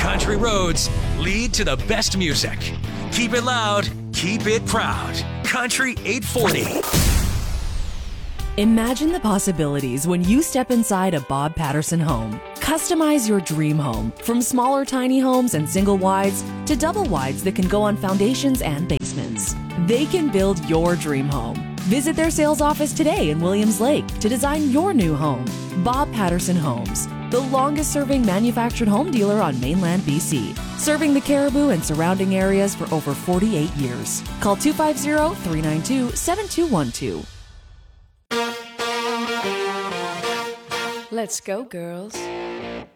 country roads lead to the best music. Keep it loud, keep it proud. Country 840. Imagine the possibilities when you step inside a Bob Patterson home. Customize your dream home from smaller tiny homes and single wides to double wides that can go on foundations and basements. They can build your dream home. Visit their sales office today in Williams Lake to design your new home. Bob Patterson Homes, the longest serving manufactured home dealer on mainland BC, serving the Caribou and surrounding areas for over 48 years. Call 250-392-7212. Let's go, girls.